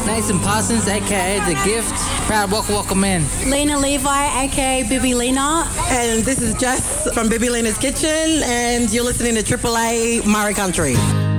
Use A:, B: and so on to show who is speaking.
A: Nathan Parsons, aka The Gift. Proud welcome in.
B: Lena Levi, aka Bibi Lena.
C: And this is Jess from Bibi Lena's Kitchen, and you're listening to AAA Murray Country.